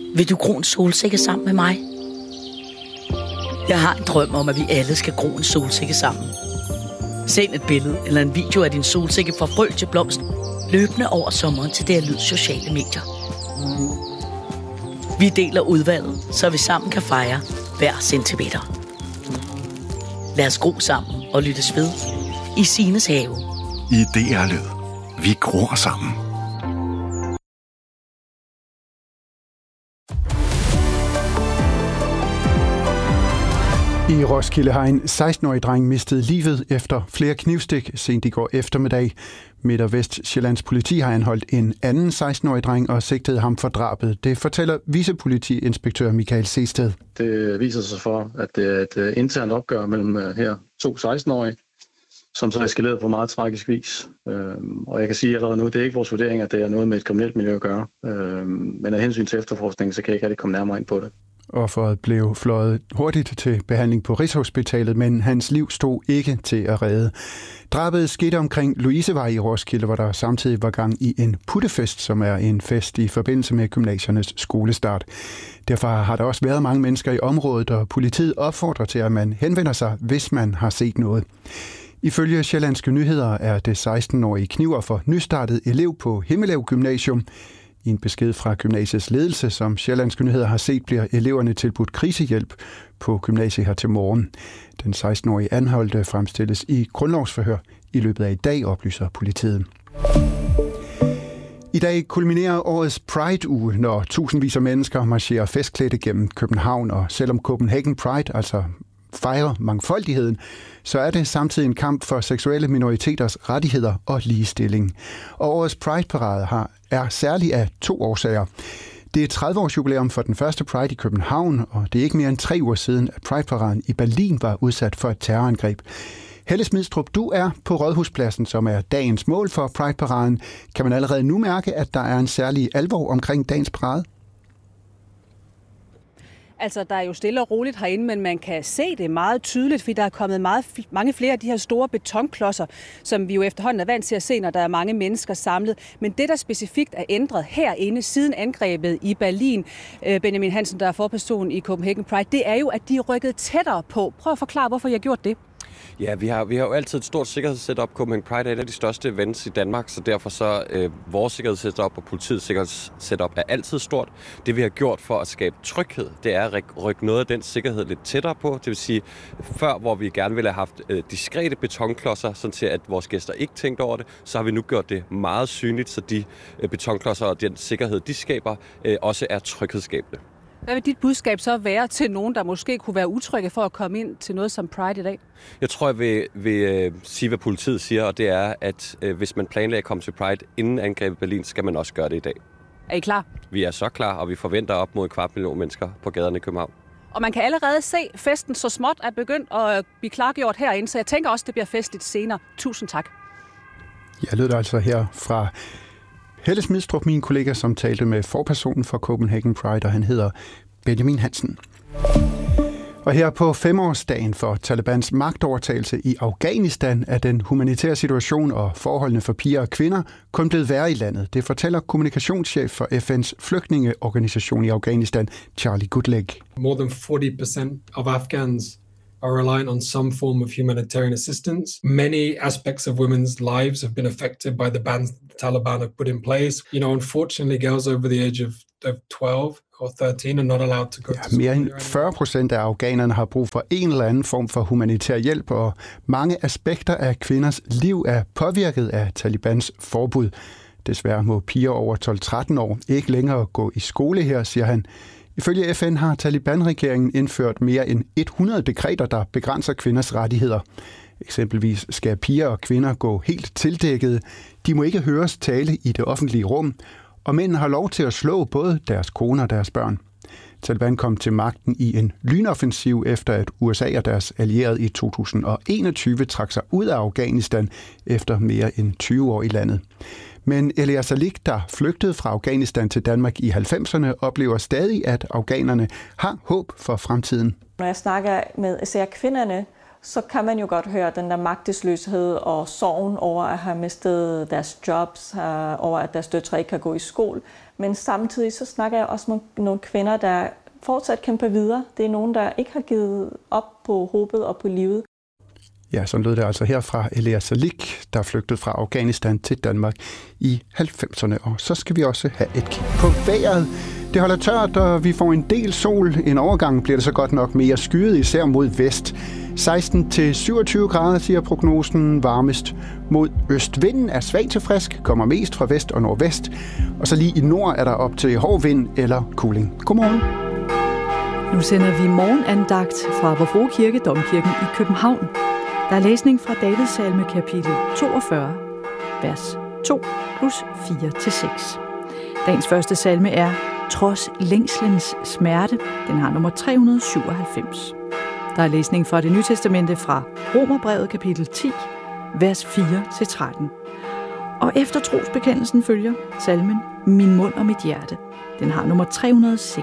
Vil du gro en solsikke sammen med mig? Jeg har en drøm om, at vi alle skal gro en solsikke sammen. Send et billede eller en video af din solsikke fra frø til blomst løbende over sommeren til DR Lyds sociale medier. Vi deler udvalget, så vi sammen kan fejre hver centimeter. Lad os gro sammen og lyttes ved i Signes have. I DR Lyd. Vi gror sammen. I Roskilde har en 16-årig dreng mistet livet efter flere knivstik sent i går eftermiddag. Midt- og Vestsjællands politi har anholdt en anden 16-årig dreng og sigtet ham for drabet. Det fortæller vicepolitiinspektør Michael Sehsted. Det viser sig for, at det er et internt opgør mellem her 2 16-årige, som så er eskaleret på meget tragisk vis. Og jeg kan sige allerede nu, det er ikke vores vurdering, at det er noget med et kriminelt miljø at gøre. Men af hensyn til efterforskningen, så kan jeg ikke rigtig komme nærmere ind på det. Offeret blev fløjet hurtigt til behandling på Rigshospitalet, men hans liv stod ikke til at redde. Drabet skete omkring Louisevej i Roskilde, hvor der samtidig var gang i en puttefest, som er en fest i forbindelse med gymnasiernes skolestart. Derfor har der også været mange mennesker i området, og politiet opfordrer til, at man henvender sig, hvis man har set noget. Ifølge Sjællandske Nyheder er det 16-årige knivoffer nystartet elev på Himmelev Gymnasium. I en besked fra gymnasiets ledelse, som Sjællandske Nyheder har set, bliver eleverne tilbudt krisehjælp på gymnasiet her til morgen. Den 16-årige anholdte fremstilles i grundlovsforhør i løbet af i dag, oplyser politiet. I dag kulminerer årets Pride-uge, når tusindvis af mennesker marcherer festklædte gennem København, og selvom Copenhagen Pride altså fejrer mangfoldigheden, så er det samtidig en kamp for seksuelle minoriteters rettigheder og ligestilling. Og årets Pride-parade er særlig af 2 årsager. Det er 30-års jubilæum for den første Pride i København, og det er ikke mere end 3 uger siden, at Pride-paraden i Berlin var udsat for et terrorangreb. Helle Smidstrup, du er på Rådhuspladsen, som er dagens mål for Pride-paraden. Kan man allerede nu mærke, at der er en særlig alvor omkring dagens parade? Altså, der er jo stille og roligt herinde, men man kan se det meget tydeligt, fordi der er kommet mange flere af de her store betonklodser, som vi jo efterhånden er vant til at se, når der er mange mennesker samlet. Men det, der specifikt er ændret herinde siden angrebet i Berlin, Benjamin Hansen, der er forperson i Copenhagen Pride, det er jo, at de er rykket tættere på. Prøv at forklare, hvorfor I har gjort det. Ja, vi har jo altid et stort sikkerhedssetup. Copenhagen Pride er et af de største events i Danmark, så derfor så vores sikkerhedssetup og politiets sikkerhedssetup er altid stort. Det vi har gjort for at skabe tryghed, det er at rykke noget af den sikkerhed lidt tættere på. Det vil sige, før hvor vi gerne ville have haft diskrete betonklodser, sådan til at vores gæster ikke tænkte over det, så har vi nu gjort det meget synligt, så de betonklodser og den sikkerhed, de skaber, også er tryghedsskabende. Hvad vil dit budskab så være til nogen, der måske kunne være utrygge for at komme ind til noget som Pride i dag? Jeg tror, jeg vil sige, hvad politiet siger, og det er, at hvis man planlægger at komme til Pride inden angrebet i Berlin, skal man også gøre det i dag. Er I klar? Vi er så klar, og vi forventer op mod 250.000 mennesker på gaderne i København. Og man kan allerede se, at festen så småt er begyndt at blive klargjort herinde, så jeg tænker også, at det bliver festligt senere. Tusind tak. Jeg lød altså her fra Helle Smidstrup, min kollega, som talte med forpersonen for Copenhagen Pride, og han hedder Benjamin Hansen. Og her på 5-årsdagen for Talibans magtovertagelse i Afghanistan er den humanitære situation og forholdene for piger og kvinder kun blevet værre i landet. Det fortæller kommunikationschef for FN's flygtningeorganisation i Afghanistan, Charlie Goodleg. More than 40% of Afghans are reliant on some form of humanitarian assistance. Many aspects of women's lives have been affected by the bans the Taliban have put in place. You know, unfortunately, girls over the age of 12 or 13 are not allowed to go to school. Mere end 40% af afghanerne har brug for en eller anden form for humanitær hjælp, og mange aspekter af kvinders liv er påvirket af Talibans forbud. Desværre må piger over 12-13 år ikke længere gå i skole her, siger han. Ifølge FN har Taliban-regeringen indført mere end 100 dekreter, der begrænser kvinders rettigheder. Eksempelvis skal piger og kvinder gå helt tildækkede. De må ikke høres tale i det offentlige rum, og mænd har lov til at slå både deres koner og deres børn. Taliban kom til magten i en lynoffensiv efter at USA og deres allierede i 2021 trak sig ud af Afghanistan efter mere end 20 år i landet. Men Elias Salik, der flygtede fra Afghanistan til Danmark i 90'erne, oplever stadig, at afghanerne har håb for fremtiden. Når jeg snakker med især kvinderne så kan man jo godt høre den der magtesløshed og sorgen over at have mistet deres jobs, over at deres døtre ikke kan gå i skole. Men samtidig så snakker jeg også med nogle kvinder, der fortsat kæmper videre. Det er nogen, der ikke har givet op på håbet og på livet. Ja, så lød det altså her fra Elea Salik, der flygtede fra Afghanistan til Danmark i 90'erne. Og så skal vi også have et kig på vejret. Det holder tørt, og vi får en del sol. En overgang bliver det så godt nok mere skyet, især mod vest. 16-27 grader, siger prognosen. Varmest mod øst. Vinden er svag til frisk, kommer mest fra vest og nordvest. Og så lige i nord er der op til hård vind eller kuling. Godmorgen. Nu sender vi morgenandagt fra Vor Frue Kirke, Domkirken i København. Der er læsning fra Davids salme kapitel 42, vers 2 plus 4-6. Dagens første salme er Trods længslens smerte. Den har nummer 397. Der er læsning fra Det Nye Testamente fra Romerbrevet kapitel 10, vers 4-13. Og efter trosbekendelsen følger salmen Min mund og mit hjerte. Den har nummer 306.